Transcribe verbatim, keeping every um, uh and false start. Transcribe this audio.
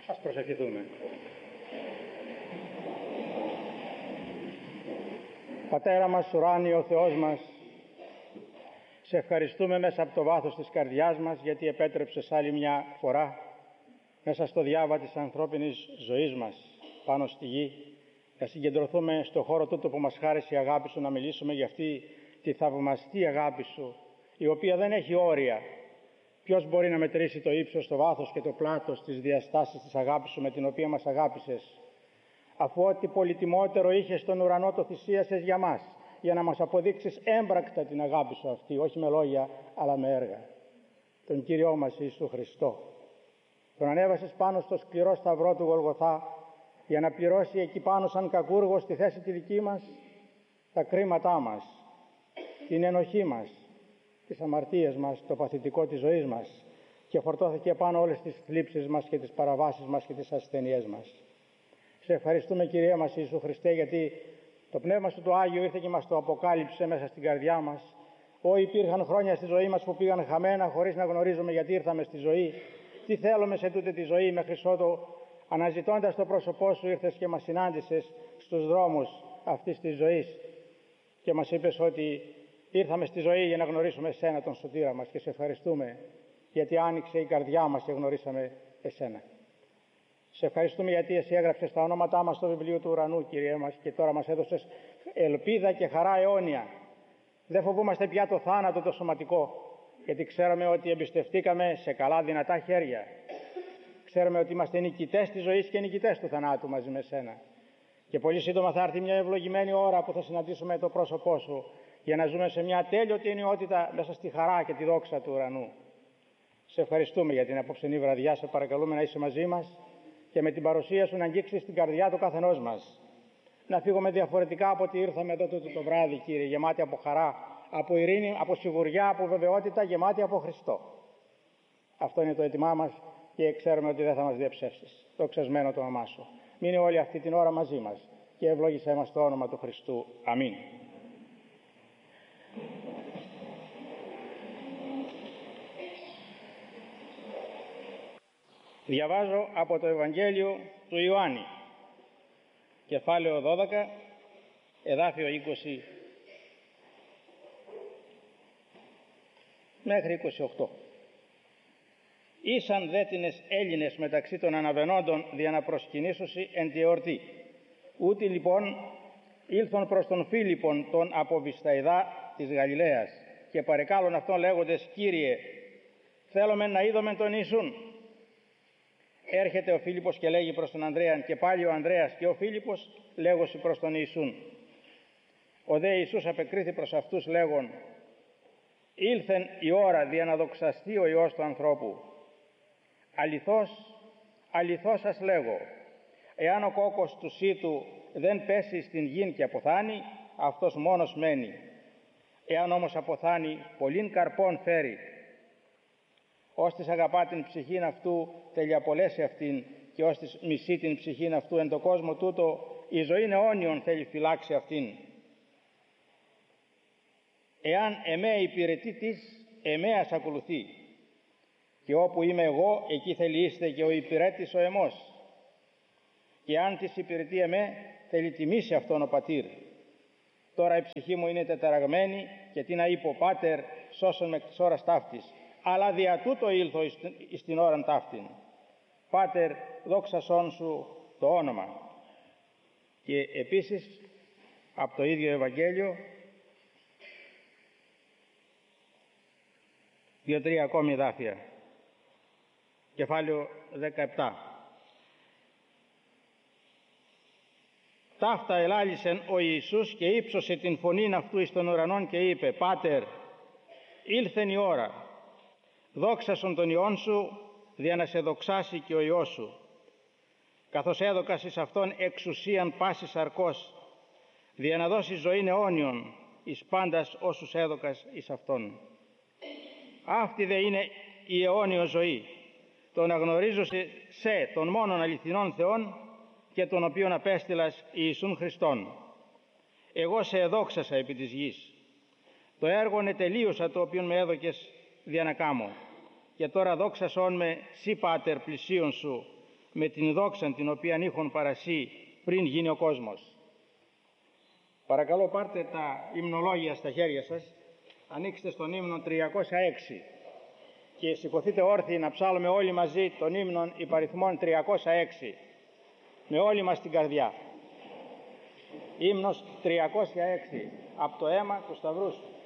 Ας προσευχηθούμε. Πατέρα μας ουράνιο, Θεός μας, σε ευχαριστούμε μέσα από το βάθος της καρδιάς μας, γιατί επέτρεψες άλλη μια φορά μέσα στο διάβα της ανθρώπινης ζωής μας πάνω στη γη να συγκεντρωθούμε στο χώρο τούτο που μας χάρισε η αγάπη Σου, να μιλήσουμε για αυτή τη θαυμαστή αγάπη Σου, η οποία δεν έχει όρια. Ποιος μπορεί να μετρήσει το ύψος, το βάθος και το πλάτος της διαστάσεις της αγάπης Σου με την οποία μας αγάπησες, αφού ό,τι πολυτιμότερο είχες στον ουρανό το θυσίασες για μας, για να μας αποδείξεις έμπρακτα την αγάπη Σου αυτή, όχι με λόγια αλλά με έργα. Τον Κύριό μας Ιησού Χριστό, τον ανέβασες πάνω στο σκληρό σταυρό του Γολγοθά για να πληρώσει εκεί πάνω σαν κακούργος στη θέση τη δική μας τα κρίματά μας, την ενοχή μας, τις αμαρτίες μας, το παθητικό της ζωής μας, και φορτώθηκε πάνω όλες τις θλίψεις μας και τις παραβάσεις μας και τις ασθενειές μας. Σε ευχαριστούμε, Κυρία μας Ιησού Χριστέ, γιατί το Πνεύμα Σου το Άγιο ήρθε και μας το αποκάλυψε μέσα στην καρδιά μας. Ω, υπήρχαν χρόνια στη ζωή μας που πήγαν χαμένα χωρίς να γνωρίζουμε γιατί ήρθαμε στη ζωή, τι θέλουμε σε τούτη τη ζωή, μέχρι ότου αναζητώντας το πρόσωπό Σου ήρθες και μας συνάντησες στους δρόμους αυτής της ζωής και μας είπες ότι ήρθαμε στη ζωή για να γνωρίσουμε Εσένα, τον Σωτήρα μας, και σε ευχαριστούμε γιατί άνοιξε η καρδιά μας και γνωρίσαμε Εσένα. Σε ευχαριστούμε γιατί Εσύ έγραψες τα ονόματά μας στο βιβλίο του ουρανού, Κύριε μας, και τώρα μας έδωσες ελπίδα και χαρά αιώνια. Δεν φοβούμαστε πια το θάνατο το σωματικό, γιατί ξέρουμε ότι εμπιστευτήκαμε σε καλά δυνατά χέρια. Ξέρουμε ότι είμαστε νικητές της ζωής και νικητές του θανάτου μαζί με Σένα. Και πολύ σύντομα θα έρθει μια ευλογημένη ώρα που θα συναντήσουμε το πρόσωπό Σου για να ζούμε σε μια τέλειωτη ενιότητα μέσα στη χαρά και τη δόξα του ουρανού. Σε ευχαριστούμε για την απόψενή βραδιά. Σε παρακαλούμε να είσαι μαζί μας και με την παρουσία Σου να αγγίξεις την καρδιά του καθενός μας. Να φύγουμε διαφορετικά από ό,τι ήρθαμε εδώ τούτο το βράδυ, Κύριε, γεμάτοι από χαρά, από ειρήνη, από σιγουριά, από βεβαιότητα, γεμάτοι από Χριστό. Αυτό είναι το αίτημά μας και ξέρουμε ότι δεν θα μας διαψεύσεις. Το ξεσμένο το όνομά Σου. Μείνε όλη αυτή την ώρα μαζί μας και ευλόγησέ μας το όνομα του Χριστού. Αμήν. Διαβάζω από το Ευαγγέλιο του Ιωάννη, κεφάλαιο δώδεκα, εδάφιο είκοσι μέχρι είκοσι οκτώ. Ήσαν δε τινες Έλληνες μεταξύ των αναβαινόντων δια να προσκυνήσουσι εν τη εορτή. Ούτι λοιπόν ήλθον προς τον Φίλιππον τον από Βυσσαϊδά της Γαλιλαίας και παρεκάλων αυτόν λέγοντες, Κύριε, θέλουμε να είδομεν τον Ιησούν. Έρχεται ο Φίλιππος και λέγει προς τον Ανδρέαν, και πάλι ο Ανδρέας και ο Φίλιππος λέγωση προς τον Ιησούν. Ο δε Ιησούς απεκρίθη προς αυτούς λέγον, ήλθεν η ώρα δια να δοξαστεί ο Υιός του ανθρώπου. Αληθώς, αληθώς σας λέγω, εάν ο κόκκος του σίτου δεν πέσει στην γην και αποθάνει, αυτός μόνος μένει. Εάν όμως αποθάνει, πολλήν καρπών φέρει. Ώστις αγαπά την ψυχήν αυτού, τελειαπολέσει αυτήν, και ώστις μισεί την ψυχήν αυτού εν το κόσμο τούτο, η ζωήν αιώνιον θέλει φυλάξει αυτήν. Εάν εμέ υπηρετεί της, εμέας ακολουθεί. Και όπου είμαι εγώ, εκεί θέλει είστε και ο υπηρέτης ο εμός. Και αν της υπηρετεί εμέ, θέλει τιμήσει αυτόν ο πατήρ. Τώρα η ψυχή μου είναι τεταραγμένη και τι να είπω, Πάτερ, σώσον με της ώρας ταύτης. Αλλά δια τούτο ήλθω εις την ώραν ταύτην. Πάτερ, δόξασόν Σου το όνομα. Και επίσης από το ίδιο Ευαγγέλιο δύο-τρία ακόμη εδάφια. Κεφάλαιο δεκαεπτά. Ταύτα ελάλησεν ο Ιησούς και ύψωσε την φωνήν αυτού εις των ουρανών και είπε, Πάτερ, ήλθεν η ώρα. Δόξασον τον Υιόν Σου, δια να σε δοξάσει και ο Υιός Σου, καθώς έδωκας εις Αυτόν εξουσίαν πάσης σαρκός, δια να δώσει ζωήν αιώνιον εις πάντας όσους έδωκας εις Αυτόν. Αυτή δε είναι η αιώνιο ζωή, το να γνωρίζω σε, σε τον μόνον αληθινόν Θεόν και τον οποίον απέστειλας Ιησούν Χριστόν. Εγώ σε εδόξασα επί της γης. Το έργον ετελείωσα το οποίον με έδωκες δια να κάμω. Και τώρα δόξασόν με σύ Πάτερ πλησίον Σου, με την δόξα την οποία είχον παρασύ πριν γίνει ο κόσμος. Παρακαλώ πάρτε τα υμνολόγια στα χέρια σας, ανοίξτε στον ύμνο τριακόσια έξι και σηκωθείτε όρθιοι να ψάλουμε όλοι μαζί τον ύμνον υπαριθμών τριακόσια έξι με όλη μας την καρδιά. Ύμνος τριακόσια έξι, από το αίμα του Σταυρού σου.